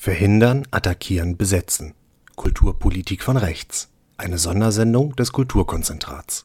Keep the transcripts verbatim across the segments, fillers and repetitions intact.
Verhindern, attackieren, besetzen. Kulturpolitik von rechts. Eine Sondersendung des Kulturkonzentrats.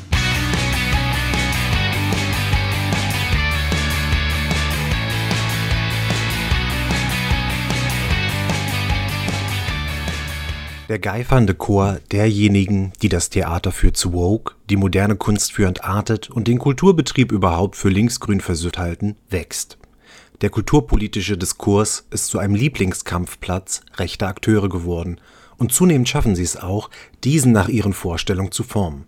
Der geifernde Chor derjenigen, die das Theater für zu woke, die moderne Kunst für entartet und den Kulturbetrieb überhaupt für linksgrün versüfft halten, wächst. Der kulturpolitische Diskurs ist zu einem Lieblingskampfplatz rechter Akteure geworden und zunehmend schaffen sie es auch, diesen nach ihren Vorstellungen zu formen.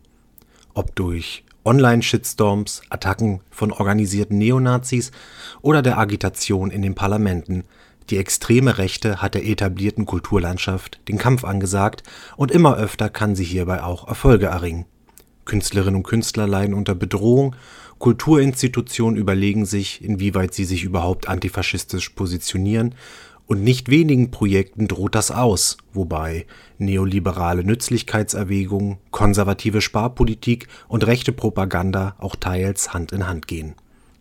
Ob durch Online-Shitstorms, Attacken von organisierten Neonazis oder der Agitation in den Parlamenten, die extreme Rechte hat der etablierten Kulturlandschaft den Kampf angesagt und immer öfter kann sie hierbei auch Erfolge erringen. Künstlerinnen und Künstler leiden unter Bedrohung, Kulturinstitutionen überlegen sich, inwieweit sie sich überhaupt antifaschistisch positionieren und nicht wenigen Projekten droht das aus, wobei neoliberale Nützlichkeitserwägungen, konservative Sparpolitik und rechte Propaganda auch teils Hand in Hand gehen.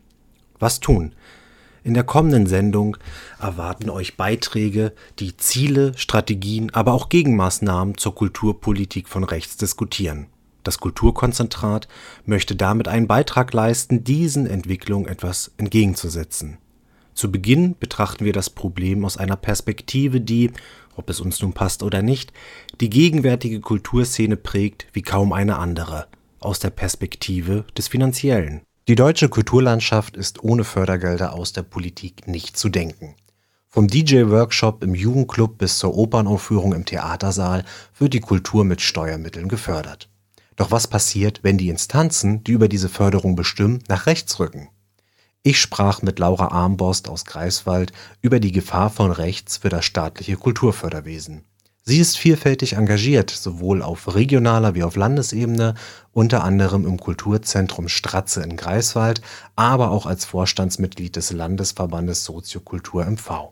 Was tun? In der kommenden Sendung erwarten euch Beiträge, die Ziele, Strategien, aber auch Gegenmaßnahmen zur Kulturpolitik von rechts diskutieren. Das Kulturkonzentrat möchte damit einen Beitrag leisten, diesen Entwicklungen etwas entgegenzusetzen. Zu Beginn betrachten wir das Problem aus einer Perspektive, die, ob es uns nun passt oder nicht, die gegenwärtige Kulturszene prägt wie kaum eine andere, aus der Perspektive des Finanziellen. Die deutsche Kulturlandschaft ist ohne Fördergelder aus der Politik nicht zu denken. Vom D J-Workshop im Jugendclub bis zur Opernaufführung im Theatersaal wird die Kultur mit Steuermitteln gefördert. Doch was passiert, wenn die Instanzen, die über diese Förderung bestimmen, nach rechts rücken? Ich sprach mit Laura Armborst aus Greifswald über die Gefahr von rechts für das staatliche Kulturförderwesen. Sie ist vielfältig engagiert, sowohl auf regionaler wie auf Landesebene, unter anderem im Kulturzentrum Stratze in Greifswald, aber auch als Vorstandsmitglied des Landesverbandes Soziokultur M V.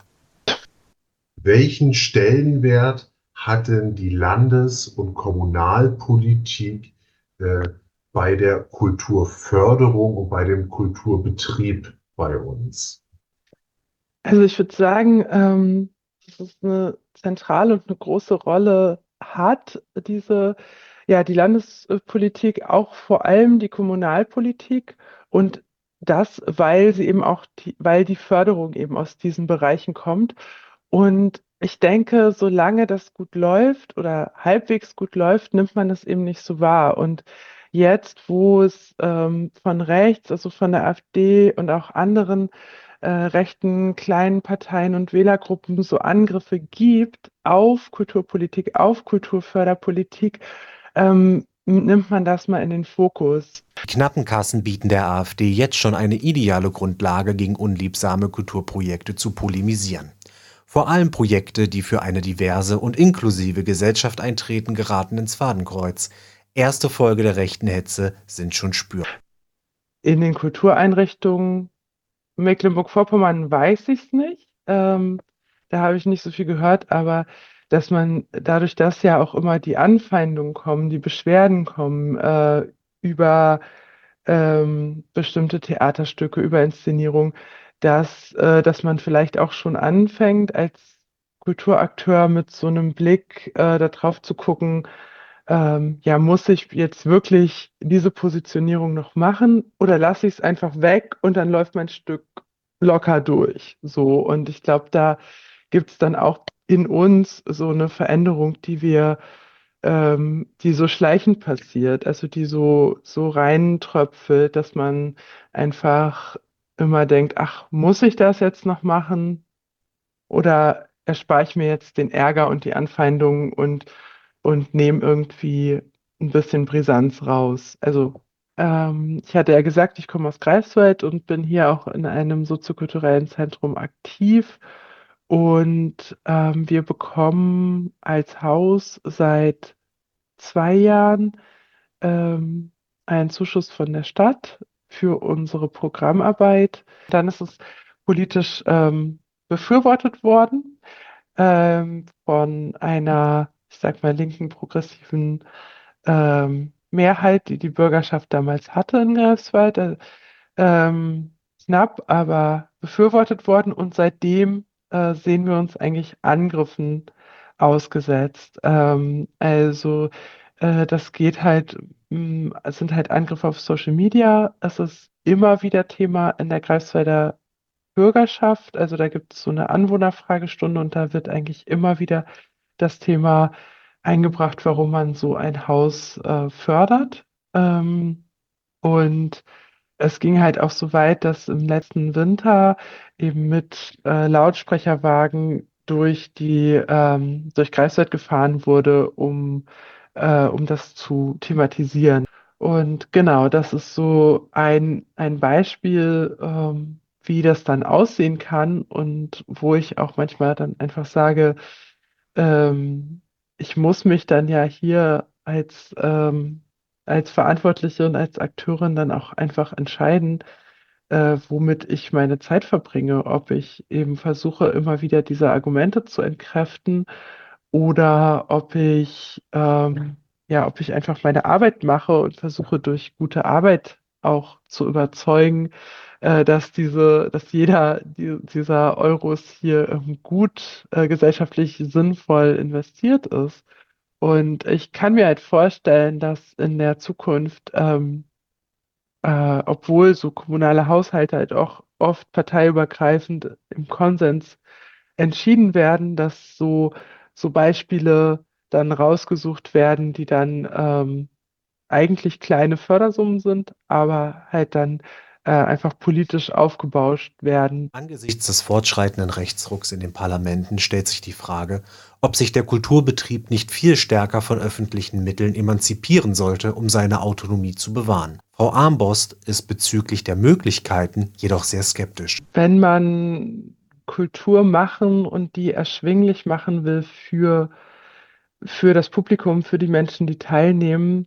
Welchen Stellenwert hat denn die Landes- und Kommunalpolitik äh, bei der Kulturförderung und bei dem Kulturbetrieb bei uns? Also ich würde sagen, ähm, dass es eine zentrale und eine große Rolle hat, diese, ja, die Landespolitik, auch vor allem die Kommunalpolitik und das, weil sie eben auch die, weil die Förderung eben aus diesen Bereichen kommt. Und ich denke, solange das gut läuft oder halbwegs gut läuft, nimmt man das eben nicht so wahr. Und jetzt, wo es ähm, von rechts, also von der AfD und auch anderen äh, rechten kleinen Parteien und Wählergruppen so Angriffe gibt auf Kulturpolitik, auf Kulturförderpolitik, ähm, nimmt man das mal in den Fokus. Die knappen Kassen bieten der AfD jetzt schon eine ideale Grundlage, gegen unliebsame Kulturprojekte zu polemisieren. Vor allem Projekte, die für eine diverse und inklusive Gesellschaft eintreten, geraten ins Fadenkreuz. Erste Folge der rechten Hetze sind schon spürbar. In den Kultureinrichtungen Mecklenburg-Vorpommern weiß ich es nicht. Ähm, da habe ich nicht so viel gehört, aber dass man dadurch, dass ja auch immer die Anfeindungen kommen, die Beschwerden kommen äh, über ähm, bestimmte Theaterstücke, über Inszenierung, dass, äh, dass man vielleicht auch schon anfängt, als Kulturakteur mit so einem Blick äh, darauf zu gucken, ähm, ja, muss ich jetzt wirklich diese Positionierung noch machen oder lasse ich es einfach weg und dann läuft mein Stück locker durch. So, und ich glaube, da gibt es dann auch in uns so eine Veränderung, die wir, ähm, die so schleichend passiert, also die so, so reintröpfelt, dass man einfach immer denkt, ach, muss ich das jetzt noch machen? Oder erspare ich mir jetzt den Ärger und die Anfeindungen und, und nehme irgendwie ein bisschen Brisanz raus? Also, ähm, ich hatte ja gesagt, ich komme aus Greifswald und bin hier auch in einem soziokulturellen Zentrum aktiv. Und ähm, wir bekommen als Haus seit zwei Jahren ähm, einen Zuschuss von der Stadt für unsere Programmarbeit. Dann ist es politisch ähm, befürwortet worden ähm, von einer, ich sag mal, linken progressiven ähm, Mehrheit, die die Bürgerschaft damals hatte in Greifswald. Äh, ähm, knapp, aber befürwortet worden und seitdem äh, sehen wir uns eigentlich Angriffen ausgesetzt. Ähm, also äh, das geht halt, mh, es sind halt Angriffe auf Social Media. Es ist immer wieder Thema in der Greifswalder Bürgerschaft. Also da gibt es so eine Anwohnerfragestunde und da wird eigentlich immer wieder das Thema eingebracht, warum man so ein Haus äh, fördert. Ähm, und es ging halt auch so weit, dass im letzten Winter eben mit äh, Lautsprecherwagen durch die ähm, durch Greifswald gefahren wurde, um, äh, um das zu thematisieren. Und genau, das ist so ein, ein Beispiel, ähm, wie das dann aussehen kann und wo ich auch manchmal dann einfach sage, ähm, ich muss mich dann ja hier als, ähm, als Verantwortliche und als Akteurin dann auch einfach entscheiden, äh, womit ich meine Zeit verbringe, ob ich eben versuche, immer wieder diese Argumente zu entkräften oder ob ich, ähm, ja, ob ich einfach meine Arbeit mache und versuche durch gute Arbeit auch zu überzeugen, äh, dass diese, dass jeder die, dieser Euros hier ähm, gut, äh, gesellschaftlich sinnvoll investiert ist. Und ich kann mir halt vorstellen, dass in der Zukunft, ähm, äh, obwohl so kommunale Haushalte halt auch oft parteiübergreifend im Konsens entschieden werden, dass so, so Beispiele dann rausgesucht werden, die dann ähm, eigentlich kleine Fördersummen sind, aber halt dann äh, einfach politisch aufgebauscht werden. Angesichts des fortschreitenden Rechtsrucks in den Parlamenten stellt sich die Frage, ob sich der Kulturbetrieb nicht viel stärker von öffentlichen Mitteln emanzipieren sollte, um seine Autonomie zu bewahren. Frau Armborst ist bezüglich der Möglichkeiten jedoch sehr skeptisch. Wenn man Kultur machen und die erschwinglich machen will für, für das Publikum, für die Menschen, die teilnehmen,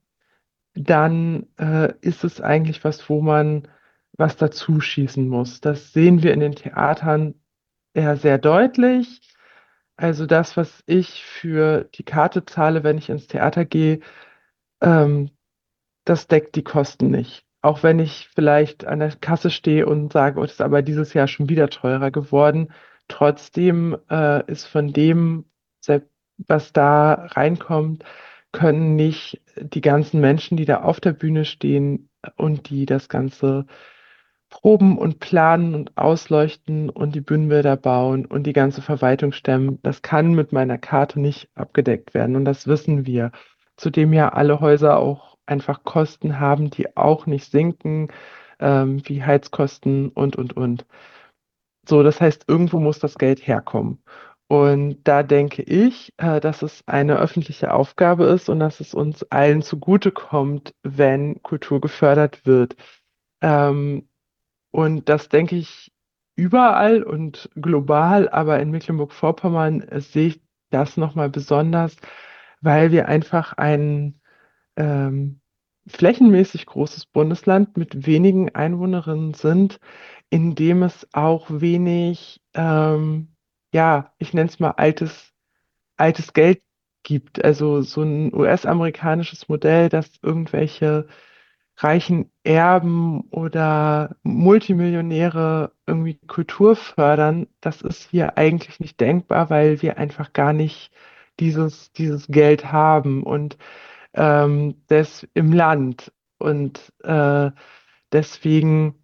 dann äh, ist es eigentlich was, wo man was dazu schießen muss. Das sehen wir in den Theatern eher sehr deutlich. Also das, was ich für die Karte zahle, wenn ich ins Theater gehe, ähm, das deckt die Kosten nicht. Auch wenn ich vielleicht an der Kasse stehe und sage, oh, das ist aber dieses Jahr schon wieder teurer geworden. Trotzdem äh, ist von dem, sel- was da reinkommt, können nicht die ganzen Menschen, die da auf der Bühne stehen und die das Ganze proben und planen und ausleuchten und die Bühnenbilder bauen und die ganze Verwaltung stemmen, das kann mit meiner Karte nicht abgedeckt werden. Und das wissen wir. Zudem ja alle Häuser auch einfach Kosten haben, die auch nicht sinken, ähm, wie Heizkosten und, und, und. So, das heißt, irgendwo muss das Geld herkommen. Und da denke ich, äh, dass es eine öffentliche Aufgabe ist und dass es uns allen zugutekommt, wenn Kultur gefördert wird. Ähm, und das denke ich überall und global, aber in Mecklenburg-Vorpommern äh, sehe ich das nochmal besonders, weil wir einfach ein ähm, flächenmäßig großes Bundesland mit wenigen Einwohnerinnen sind, in dem es auch wenig, ähm, ja, ich nenne es mal altes, altes Geld gibt. Also so ein U S-amerikanisches Modell, das irgendwelche reichen Erben oder Multimillionäre irgendwie Kultur fördern, das ist hier eigentlich nicht denkbar, weil wir einfach gar nicht dieses, dieses Geld haben und ähm, das im Land. Und äh, deswegen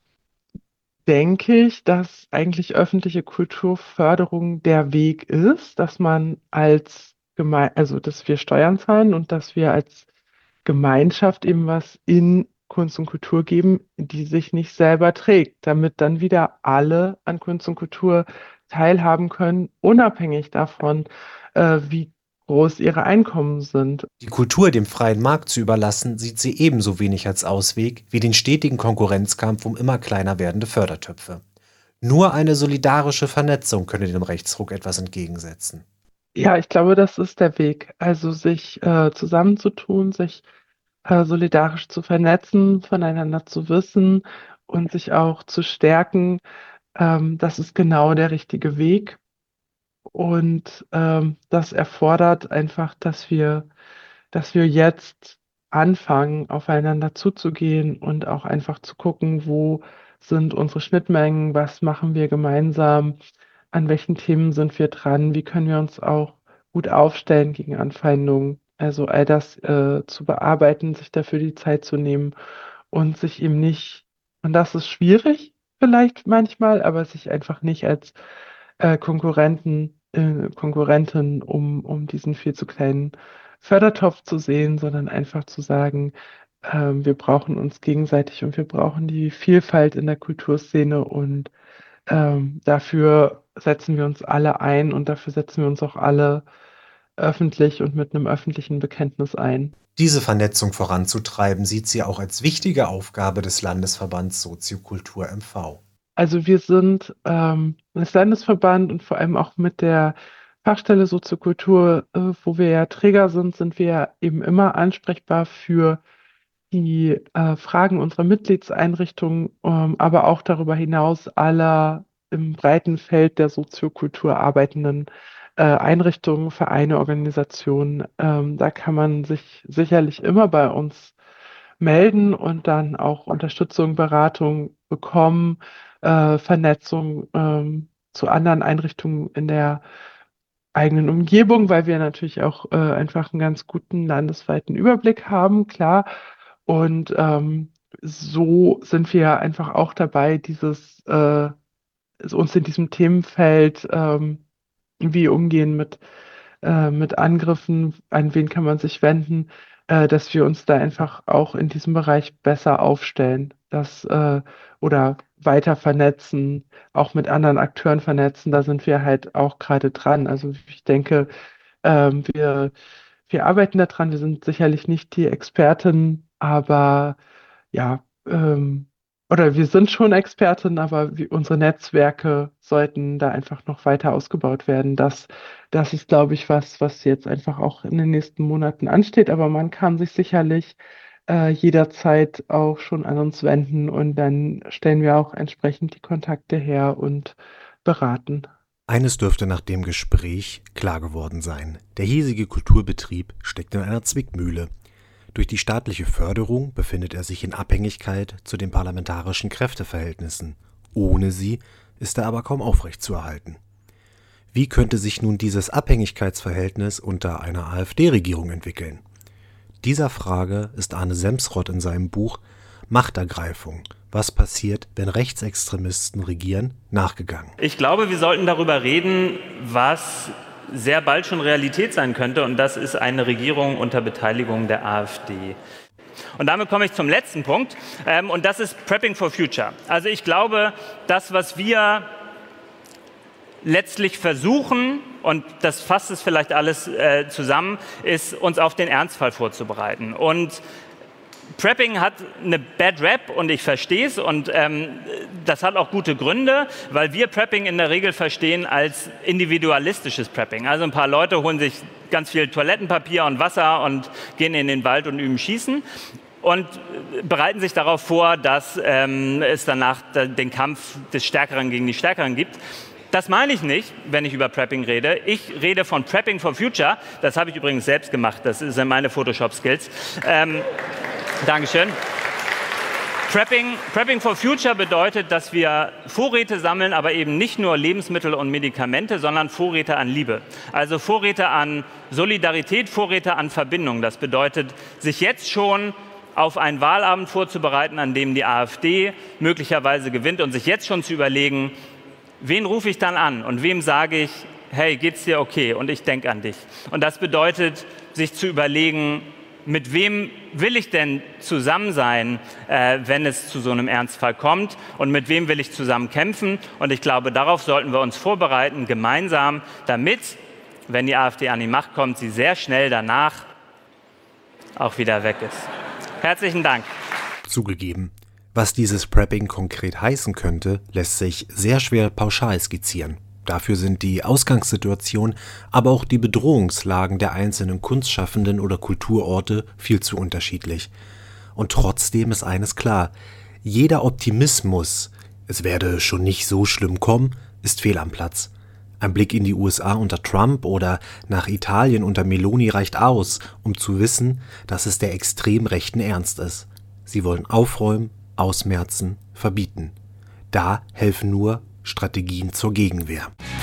denke ich, dass eigentlich öffentliche Kulturförderung der Weg ist, dass man als Geme also dass wir Steuern zahlen und dass wir als Gemeinschaft eben was in Kunst und Kultur geben, die sich nicht selber trägt, damit dann wieder alle an Kunst und Kultur teilhaben können, unabhängig davon, äh, wie groß ihre Einkommen sind. Die Kultur dem freien Markt zu überlassen, sieht sie ebenso wenig als Ausweg wie den stetigen Konkurrenzkampf um immer kleiner werdende Fördertöpfe. Nur eine solidarische Vernetzung könne dem Rechtsruck etwas entgegensetzen. Ja, ich glaube, das ist der Weg. Also sich äh, zusammenzutun, sich äh, solidarisch zu vernetzen, voneinander zu wissen und sich auch zu stärken, ähm, das ist genau der richtige Weg. Und ähm, das erfordert einfach, dass wir, dass wir jetzt anfangen, aufeinander zuzugehen und auch einfach zu gucken, wo sind unsere Schnittmengen, was machen wir gemeinsam, an welchen Themen sind wir dran, wie können wir uns auch gut aufstellen gegen Anfeindungen. Also all das äh, zu bearbeiten, sich dafür die Zeit zu nehmen und sich eben nicht, und das ist schwierig vielleicht manchmal, aber sich einfach nicht als äh, Konkurrenten, äh, Konkurrentin um, um diesen viel zu kleinen Fördertopf zu sehen, sondern einfach zu sagen, ähm, wir brauchen uns gegenseitig und wir brauchen die Vielfalt in der Kulturszene und ähm, dafür setzen wir uns alle ein und dafür setzen wir uns auch alle öffentlich und mit einem öffentlichen Bekenntnis ein. Diese Vernetzung voranzutreiben, sieht sie auch als wichtige Aufgabe des Landesverbands Soziokultur M V. Also wir sind ähm, als Landesverband und vor allem auch mit der Fachstelle Soziokultur, äh, wo wir ja Träger sind, sind wir ja eben immer ansprechbar für die äh, Fragen unserer Mitgliedseinrichtungen, ähm, aber auch darüber hinaus aller im breiten Feld der Soziokultur arbeitenden äh, Einrichtungen, Vereine, Organisationen. Ähm, da kann man sich sicherlich immer bei uns melden und dann auch Unterstützung, Beratung bekommen, äh, Vernetzung ähm, zu anderen Einrichtungen in der eigenen Umgebung, weil wir natürlich auch äh, einfach einen ganz guten landesweiten Überblick haben, klar. Und ähm, so sind wir einfach auch dabei, dieses äh, uns in diesem Themenfeld ähm, wie umgehen mit, äh, mit Angriffen, an wen kann man sich wenden, äh, dass wir uns da einfach auch in diesem Bereich besser aufstellen, dass, äh, oder weiter vernetzen, auch mit anderen Akteuren vernetzen, da sind wir halt auch gerade dran. Also ich denke, ähm, wir, wir arbeiten daran, wir sind sicherlich nicht die Experten, aber ja, ähm, oder wir sind schon Experten, aber wir, unsere Netzwerke sollten da einfach noch weiter ausgebaut werden. Das, das ist, glaube ich, was, was jetzt einfach auch in den nächsten Monaten ansteht. Aber man kann sich sicherlich äh, jederzeit auch schon an uns wenden und dann stellen wir auch entsprechend die Kontakte her und beraten. Eines dürfte nach dem Gespräch klar geworden sein. Der hiesige Kulturbetrieb steckt in einer Zwickmühle. Durch die staatliche Förderung befindet er sich in Abhängigkeit zu den parlamentarischen Kräfteverhältnissen. Ohne sie ist er aber kaum aufrechtzuerhalten. Wie könnte sich nun dieses Abhängigkeitsverhältnis unter einer AfD-Regierung entwickeln? Dieser Frage ist Arne Semsrott in seinem Buch Machtergreifung – Was passiert, wenn Rechtsextremisten regieren? Nachgegangen. Ich glaube, wir sollten darüber reden, was sehr bald schon Realität sein könnte, und das ist eine Regierung unter Beteiligung der AfD. Und damit komme ich zum letzten Punkt, ähm, und das ist Prepping for Future. Also ich glaube, das, was wir letztlich versuchen, und das fasst es vielleicht alles äh, zusammen, ist, uns auf den Ernstfall vorzubereiten. Und Prepping hat eine Bad Rap und ich verstehe es, und ähm, das hat auch gute Gründe, weil wir Prepping in der Regel verstehen als individualistisches Prepping. Also ein paar Leute holen sich ganz viel Toilettenpapier und Wasser und gehen in den Wald und üben Schießen und bereiten sich darauf vor, dass ähm, es danach den Kampf des Stärkeren gegen die Stärkeren gibt. Das meine ich nicht, wenn ich über Prepping rede. Ich rede von Prepping for Future. Das habe ich übrigens selbst gemacht. Das sind meine Photoshop-Skills. Ähm, Dankeschön. Prepping, Prepping for Future bedeutet, dass wir Vorräte sammeln, aber eben nicht nur Lebensmittel und Medikamente, sondern Vorräte an Liebe. Also Vorräte an Solidarität, Vorräte an Verbindung. Das bedeutet, sich jetzt schon auf einen Wahlabend vorzubereiten, an dem die AfD möglicherweise gewinnt, und sich jetzt schon zu überlegen, wen rufe ich dann an und wem sage ich, hey, geht's dir okay und ich denke an dich. Und das bedeutet, sich zu überlegen, mit wem will ich denn zusammen sein, äh, wenn es zu so einem Ernstfall kommt, und mit wem will ich zusammen kämpfen. Und ich glaube, darauf sollten wir uns vorbereiten, gemeinsam, damit, wenn die AfD an die Macht kommt, sie sehr schnell danach auch wieder weg ist. Herzlichen Dank. Zugegeben, was dieses Prepping konkret heißen könnte, lässt sich sehr schwer pauschal skizzieren. Dafür sind die Ausgangssituation, aber auch die Bedrohungslagen der einzelnen Kunstschaffenden oder Kulturorte viel zu unterschiedlich. Und trotzdem ist eines klar: Jeder Optimismus, es werde schon nicht so schlimm kommen, ist fehl am Platz. Ein Blick in die U S A unter Trump oder nach Italien unter Meloni reicht aus, um zu wissen, dass es der extrem Rechten ernst ist. Sie wollen aufräumen, ausmerzen, verbieten. Da helfen nur Strategien zur Gegenwehr.